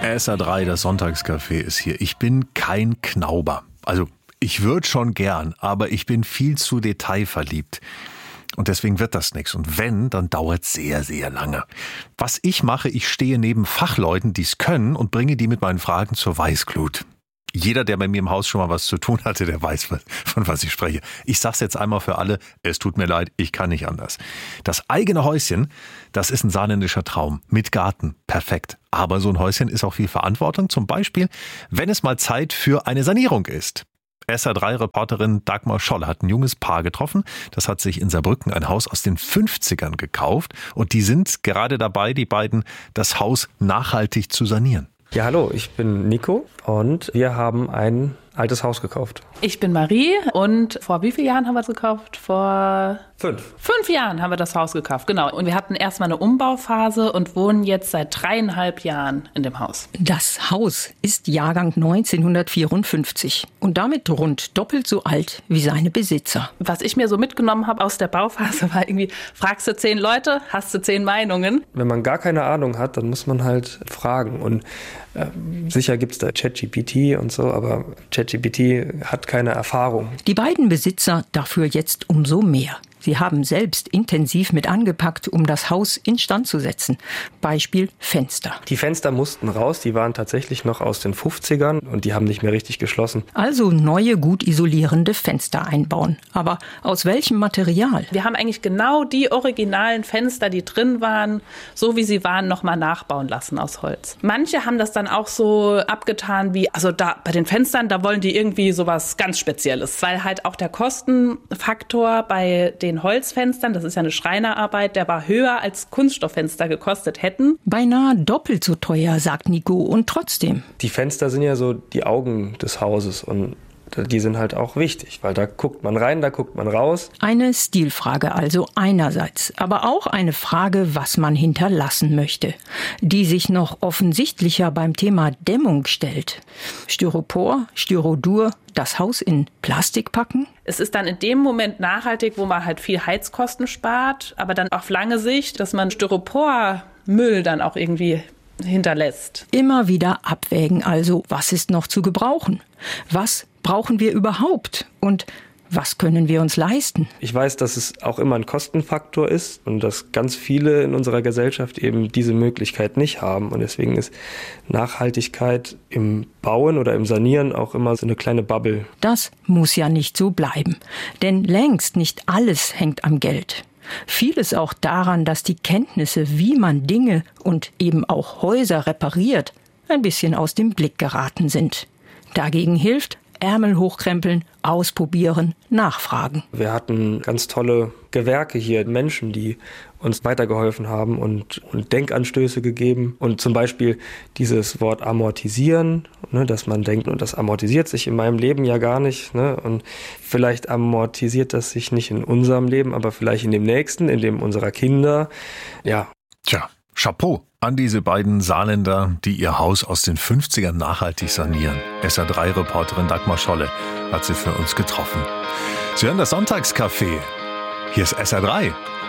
SA3, das Sonntagscafé ist hier. Ich bin kein Knauber. Also ich würde schon gern, aber ich bin viel zu detailverliebt. Und deswegen wird das nichts. Und wenn, dann dauert es sehr, sehr lange. Was ich mache, ich stehe neben Fachleuten, die es können und bringe die mit meinen Fragen zur Weißglut. Jeder, der bei mir im Haus schon mal was zu tun hatte, der weiß, von was ich spreche. Ich sag's jetzt einmal für alle, es tut mir leid, ich kann nicht anders. Das eigene Häuschen, das ist ein saarländischer Traum. Mit Garten, perfekt. Aber so ein Häuschen ist auch viel Verantwortung. Zum Beispiel, wenn es mal Zeit für eine Sanierung ist. SA3-Reporterin Dagmar Scholle hat ein junges Paar getroffen. Das hat sich in Saarbrücken ein Haus aus den 50ern gekauft. Und die sind gerade dabei, die beiden, das Haus nachhaltig zu sanieren. Ja, hallo, ich bin Nico und wir haben ein altes Haus gekauft. Ich bin Marie und vor wie vielen Jahren haben wir es gekauft? Vor 5 Jahren haben wir das Haus gekauft, genau. Und wir hatten erstmal eine Umbauphase und wohnen jetzt seit 3,5 Jahren in dem Haus. Das Haus ist Jahrgang 1954 und damit rund doppelt so alt wie seine Besitzer. Was ich mir so mitgenommen habe aus der Bauphase war irgendwie, fragst du 10 Leute, hast du 10 Meinungen. Wenn man gar keine Ahnung hat, dann muss man halt fragen. Und sicher gibt es da ChatGPT und so, aber ChatGPT hat keine Erfahrung. Die beiden Besitzer dafür jetzt umso mehr. Sie haben selbst intensiv mit angepackt, um das Haus instand zu setzen. Beispiel Fenster. Die Fenster mussten raus, die waren tatsächlich noch aus den 50ern und die haben nicht mehr richtig geschlossen. Also neue, gut isolierende Fenster einbauen. Aber aus welchem Material? Wir haben eigentlich genau die originalen Fenster, die drin waren, so wie sie waren, nochmal nachbauen lassen aus Holz. Manche haben das dann auch so abgetan wie, also da bei den Fenstern, da wollen die irgendwie sowas ganz Spezielles, weil halt auch der Kostenfaktor bei den Holzfenstern, das ist ja eine Schreinerarbeit, der war höher als Kunststofffenster gekostet hätten. Beinahe doppelt so teuer, sagt Nico, und trotzdem. Die Fenster sind ja so die Augen des Hauses und die sind halt auch wichtig, weil da guckt man rein, da guckt man raus. Eine Stilfrage also einerseits, aber auch eine Frage, was man hinterlassen möchte, die sich noch offensichtlicher beim Thema Dämmung stellt. Styropor, Styrodur, das Haus in Plastik packen? Es ist dann in dem Moment nachhaltig, wo man halt viel Heizkosten spart, aber dann auf lange Sicht, dass man Styropormüll dann auch irgendwie hinterlässt. Immer wieder abwägen also, was ist noch zu gebrauchen? Was brauchen wir überhaupt? Und was können wir uns leisten? Ich weiß, dass es auch immer ein Kostenfaktor ist und dass ganz viele in unserer Gesellschaft eben diese Möglichkeit nicht haben. Und deswegen ist Nachhaltigkeit im Bauen oder im Sanieren auch immer so eine kleine Bubble. Das muss ja nicht so bleiben. Denn längst nicht alles hängt am Geld. Vieles auch daran, dass die Kenntnisse, wie man Dinge und eben auch Häuser repariert, ein bisschen aus dem Blick geraten sind. Dagegen hilft Ärmel hochkrempeln, ausprobieren, nachfragen. Wir hatten ganz tolle Gewerke hier, Menschen, die uns weitergeholfen haben und Denkanstöße gegeben. Und zum Beispiel dieses Wort amortisieren, dass man denkt, und das amortisiert sich in meinem Leben ja gar nicht. Und vielleicht amortisiert das sich nicht in unserem Leben, aber vielleicht in dem nächsten, in dem unserer Kinder. Ja. Tja, Chapeau an diese beiden Saarländer, die ihr Haus aus den 50ern nachhaltig sanieren. SA3-Reporterin Dagmar Scholle hat sie für uns getroffen. Sie hören das Sonntagscafé. Hier ist SA3.